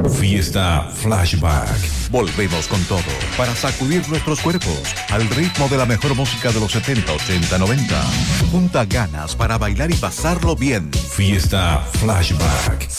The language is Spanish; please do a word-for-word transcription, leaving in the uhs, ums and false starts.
Fiesta Flashback. Volvemos con todo para sacudir nuestros cuerpos al ritmo de la mejor música de los setenta, ochenta, noventa. Junta ganas para bailar y pasarlo bien. Fiesta Flashback.